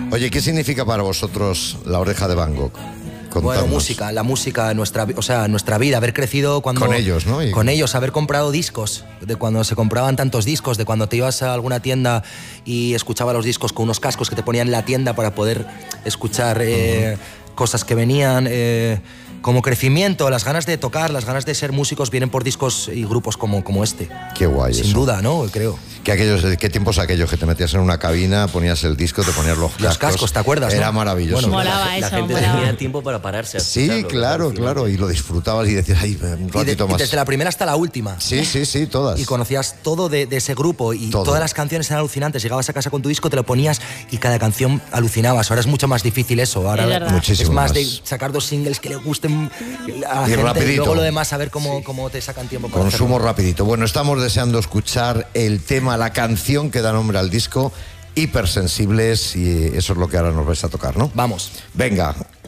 Oye, ¿qué significa para vosotros La Oreja de Van Gogh? Bueno, la música, nuestra vida, haber crecido con ellos, ¿no? Con ellos, haber comprado discos, de cuando se compraban tantos discos, de cuando te ibas a alguna tienda y escuchabas los discos con unos cascos que te ponían en la tienda para poder escuchar cosas que venían. Como crecimiento, las ganas de tocar, las ganas de ser músicos vienen por discos y grupos como este. Qué guay. Sin duda, ¿no? Creo. ¿Qué tiempos aquellos que te metías en una cabina, ponías el disco, te ponías los cascos? Los cascos, ¿te acuerdas? Era ¿no? maravilloso. Bueno, molaba La gente tenía tiempo para pararse a sí, claro, y lo disfrutabas y decías, ay, un ratito más. Y desde la primera hasta la última. Sí, todas. Y conocías todo de ese grupo y todas las canciones eran alucinantes. Llegabas a casa con tu disco, te lo ponías y cada canción alucinabas. Ahora es mucho más difícil eso. Ahora muchísimo es más más de sacar 2 singles que le gusten a la gente, rapidito. Y luego lo demás, a ver cómo te sacan tiempo para consumo hacerlo. rapidito. Bueno, estamos deseando escuchar el tema, la canción que da nombre al disco, Hipersensibles, y eso es lo que ahora nos vais a tocar, ¿no? Vamos. Venga.